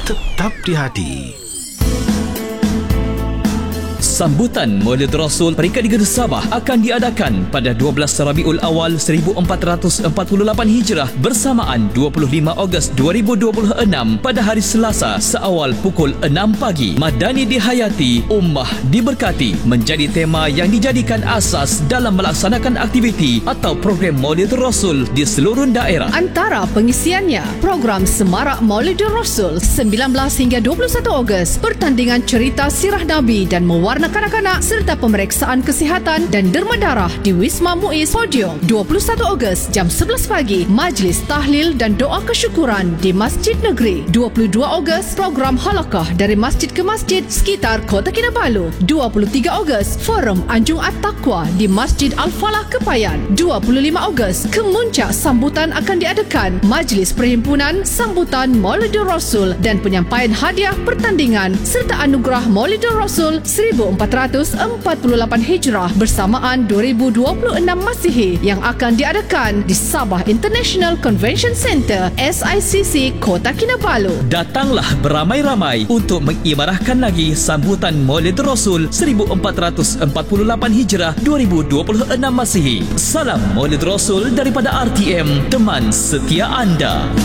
tetap di hati. Sambutan Maulid Rasul Peringkat 3 Sabah akan diadakan pada 12 Rabiul Awal 1448 Hijrah bersamaan 25 Ogos 2026 pada hari Selasa seawal pukul 6 pagi. Madani dihayati, ummah diberkati menjadi tema yang dijadikan asas dalam melaksanakan aktiviti atau program Maulid Rasul di seluruh daerah. Antara pengisiannya, program Semarak Maulid Rasul 19 hingga 21 Ogos, pertandingan cerita sirah Nabi dan mewarna kanak-kanak serta pemeriksaan kesihatan dan derma darah di Wisma Muiz Podium. 21 Ogos jam 11 pagi, majlis tahlil dan doa kesyukuran di Masjid Negeri. 22 Ogos, program halakah dari masjid ke masjid sekitar Kota Kinabalu. 23 Ogos, forum Anjung At-Taqwa di Masjid Al-Falah Kepayan. 25 Ogos, kemuncak sambutan akan diadakan majlis perhimpunan sambutan Maulid Rasul dan penyampaian hadiah pertandingan serta anugerah Maulid Rasul 1448 Hijrah bersamaan 2026 Masihi yang akan diadakan di Sabah International Convention Centre SICC Kota Kinabalu. Datanglah beramai-ramai untuk mengimarahkan lagi sambutan Maulid Rasul 1448 Hijrah 2026 Masihi. Salam Maulid Rasul daripada RTM, teman setia anda.